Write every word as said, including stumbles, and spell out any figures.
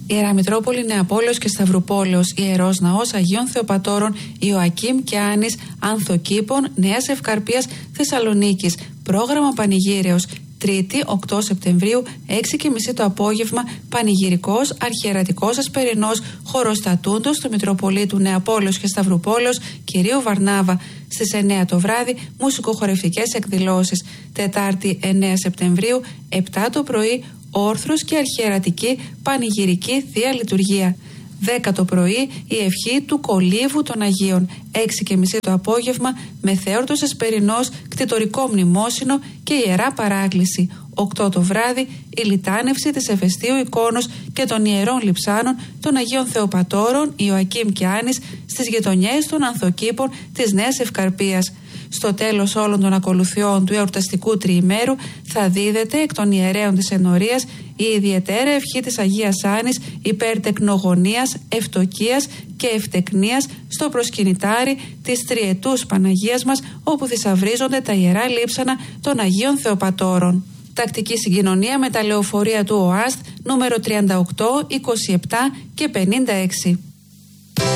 Ιερά Μητρόπολη Νεαπόλεως και Σταυρουπόλεως, Ιερός Ναός Αγίων Θεοπατώρων Ιωακήμ και Άνης Ανθοκήπων Νέας Ευκαρπίας Θεσσαλονίκης. Πρόγραμμα πανηγύρεως. Τρίτη, οκτώ Σεπτεμβρίου, έξι και μισή το απόγευμα, πανηγυρικός αρχιερατικός ασπερινός χοροστατούντος του Μητροπολίτου Νεαπόλεως και Σταυρουπόλεως κυρίου Βαρνάβα. Στις εννέα το βράδυ, μουσικοχορευτικές εκδηλώσεις. Τετάρτη, εννέα Σεπτεμβρίου, επτά το πρωί, όρθρος και αρχιερατική πανηγυρική θεία λειτουργία. δέκα το πρωί, η ευχή του κολύβου των Αγίων. έξι και μισή το απόγευμα, μεθέορτος εσπερινός, κτητορικό μνημόσυνο και ιερά παράκληση. οκτώ το βράδυ, η λιτάνευση της Εφεστίου εικόνος και των ιερών λειψάνων των Αγίων Θεοπατώρων Ιωακήμ και Άνης στις γειτονιές των Ανθοκήπων της Νέας Ευκαρπίας. Στο τέλος όλων των ακολουθιών του εορταστικού τριημέρου θα δίδεται εκ των ιερέων της ενορίας η ιδιαιτέρα ευχή της Αγίας Άνης υπέρ τεκνογωνίας, ευτοκίας και ευτεκνίας στο προσκυνητάρι της τριετούς Παναγίας μας, όπου θησαυρίζονται τα ιερά λείψανα των Αγίων Θεοπατώρων. Τακτική συγκοινωνία με τα λεωφορεία του ΟΑΣΤ νούμερο τριάντα οκτώ, είκοσι επτά και πενήντα έξι.